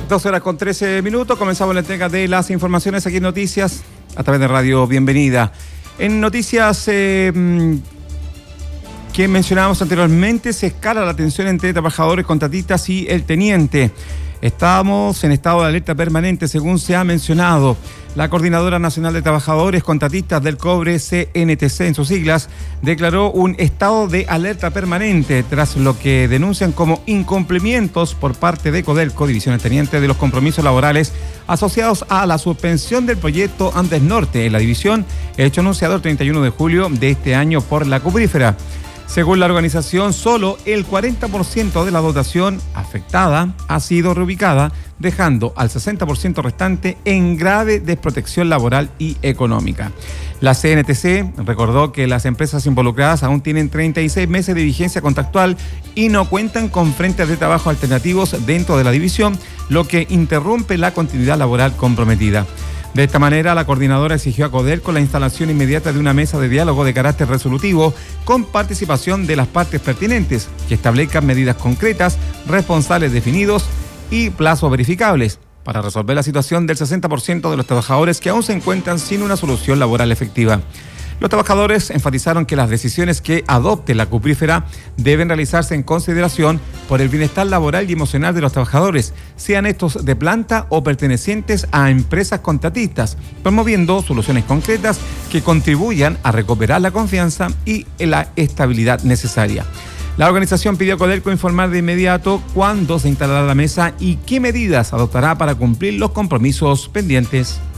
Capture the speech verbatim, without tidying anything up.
doce horas con trece minutos, comenzamos la entrega de las informaciones aquí en Noticias, a través de Radio Bienvenida. En noticias eh, que mencionábamos anteriormente, se escala la tensión entre trabajadores, contratistas y el teniente. Estamos en estado de alerta permanente, según se ha mencionado. La Coordinadora Nacional de Trabajadores Contratistas del Cobre, C N T C en sus siglas, declaró un estado de alerta permanente tras lo que denuncian como incumplimientos por parte de Codelco, División Teniente, de los compromisos laborales asociados a la suspensión del proyecto Andes Norte en la división, hecho anunciado el treinta y uno de julio de este año por la cuprífera. Según la organización, solo el cuarenta por ciento de la dotación afectada ha sido reubicada, dejando al sesenta por ciento restante en grave desprotección laboral y económica. La C N T C recordó que las empresas involucradas aún tienen treinta y seis meses de vigencia contractual y no cuentan con frentes de trabajo alternativos dentro de la división, lo que interrumpe la continuidad laboral comprometida. De esta manera, la coordinadora exigió a Codelco la instalación inmediata de una mesa de diálogo de carácter resolutivo con participación de las partes pertinentes, que establezcan medidas concretas, responsables definidos y plazos verificables para resolver la situación del sesenta por ciento de los trabajadores que aún se encuentran sin una solución laboral efectiva. Los trabajadores enfatizaron que las decisiones que adopte la cuprífera deben realizarse en consideración por el bienestar laboral y emocional de los trabajadores, sean estos de planta o pertenecientes a empresas contratistas, promoviendo soluciones concretas que contribuyan a recuperar la confianza y la estabilidad necesaria. La organización pidió a Codelco informar de inmediato cuándo se instalará la mesa y qué medidas adoptará para cumplir los compromisos pendientes.